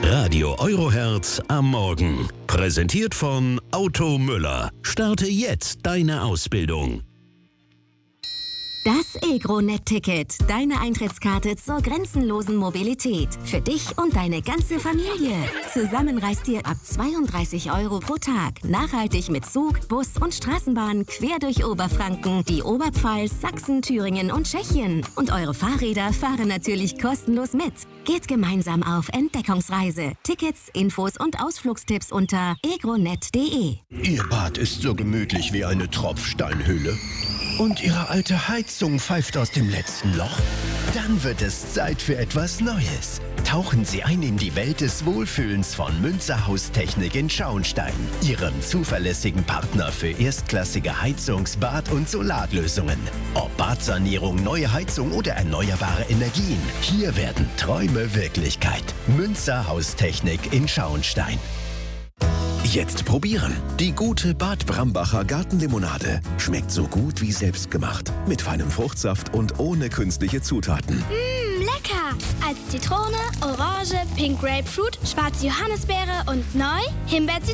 Radio Eurohertz am Morgen. Präsentiert von Auto Müller. Starte jetzt deine Ausbildung. Das EgroNet-Ticket, deine Eintrittskarte zur grenzenlosen Mobilität. Für dich und deine ganze Familie. Zusammen reist ihr ab 32 € pro Tag. Nachhaltig mit Zug, Bus und Straßenbahn quer durch Oberfranken, die Oberpfalz, Sachsen, Thüringen und Tschechien. Und eure Fahrräder fahren natürlich kostenlos mit. Geht gemeinsam auf Entdeckungsreise. Tickets, Infos und Ausflugstipps unter egronet.de. Ihr Bad ist so gemütlich wie eine Tropfsteinhöhle. Und Ihre alte Heizung pfeift aus dem letzten Loch? Dann wird es Zeit für etwas Neues. Tauchen Sie ein in die Welt des Wohlfühlens von Münzer Haustechnik in Schauenstein, Ihrem zuverlässigen Partner für erstklassige Heizungs-, Bad- und Solarlösungen. Ob Badsanierung, neue Heizung oder erneuerbare Energien, hier werden Träume Wirklichkeit. Münzer Haustechnik in Schauenstein. Jetzt probieren. Die gute Bad Brambacher Gartenlimonade. Schmeckt so gut wie selbstgemacht. Mit feinem Fruchtsaft und ohne künstliche Zutaten. Lecker! Als Zitrone, Orange, Pink Grapefruit, schwarze Johannisbeere und neu Himbeer